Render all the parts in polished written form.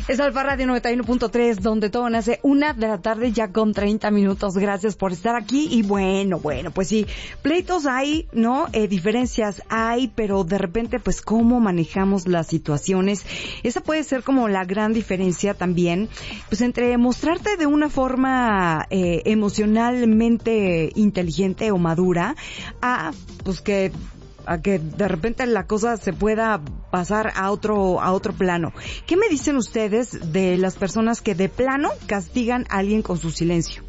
Es Alfa Radio 91.3, donde todo nace 1:00 ya con 30 minutos. Gracias por estar aquí. Y bueno, pues sí, pleitos hay, ¿no? Diferencias hay, pero de repente, pues, ¿cómo manejamos las situaciones? Esa puede ser como la gran diferencia también, pues, entre mostrarte de una forma emocionalmente inteligente o madura a, pues, que de repente la cosa se pueda pasar a otro plano. ¿Qué me dicen ustedes de las personas que de plano castigan a alguien con su silencio?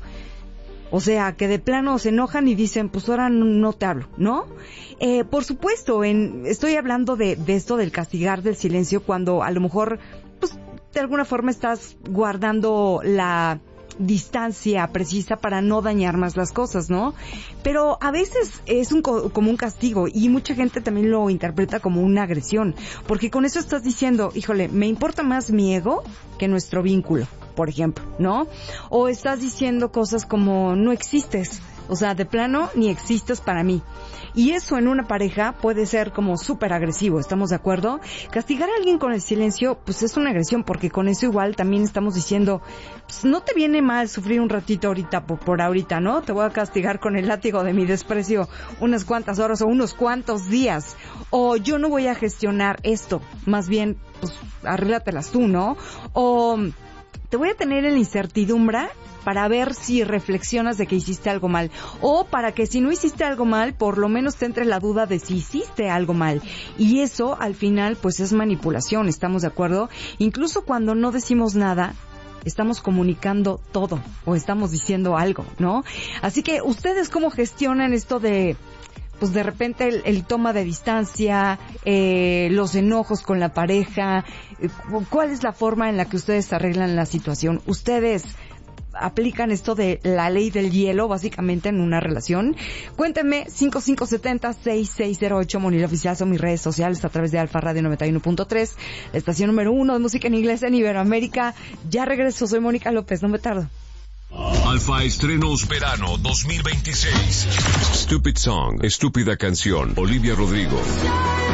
O sea, que de plano se enojan y dicen, pues ahora no te hablo, ¿no? Por supuesto, estoy hablando de esto del castigar del silencio cuando a lo mejor, pues, de alguna forma estás guardando la distancia precisa para no dañar más las cosas, ¿no? Pero a veces es como un castigo y mucha gente también lo interpreta como una agresión, porque con eso estás diciendo, híjole, me importa más mi ego que nuestro vínculo, por ejemplo, ¿no? O estás diciendo cosas como no existes, o sea, de plano ni existes para mí. Y eso en una pareja puede ser como súper agresivo, ¿estamos de acuerdo? Castigar a alguien con el silencio, pues es una agresión, porque con eso igual también estamos diciendo, pues no te viene mal sufrir un ratito ahorita por ahorita, ¿no? Te voy a castigar con el látigo de mi desprecio unas cuantas horas o unos cuantos días. O yo no voy a gestionar esto, más bien, pues arréglatelas tú, ¿no? O te voy a tener en la incertidumbre para ver si reflexionas de que hiciste algo mal, o para que si no hiciste algo mal, por lo menos te entre la duda de si hiciste algo mal. Y eso, al final, pues es manipulación, ¿estamos de acuerdo? Incluso cuando no decimos nada, estamos comunicando todo, o estamos diciendo algo, ¿no? Así que, ¿ustedes cómo gestionan esto de, pues de repente el toma de distancia, los enojos con la pareja? ¿Cuál es la forma en la que ustedes arreglan la situación? ¿Ustedes aplican esto de la ley del hielo básicamente en una relación? Cuéntenme. 5570-6608, Monil Oficial, son mis redes sociales a través de Alfa Radio 91.3, la estación número 1 de música en inglés en Iberoamérica. Ya regreso, soy Mónica López, no me tardo. Alfa Estrenos Verano 2026. Stupid Song, Estúpida Canción, Olivia Rodrigo.